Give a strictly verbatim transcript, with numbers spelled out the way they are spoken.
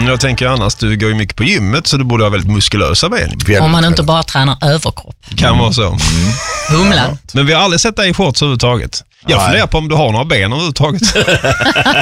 jag tänker annars, du går ju mycket på gymmet så du borde ha väldigt muskulösa ben. Om man inte bara tränar överkropp. Kan vara så. Mm. Humlan. Men vi har aldrig sett dig i shorts överhuvudtaget. Jag funderar på om du har några ben överhuvudtaget.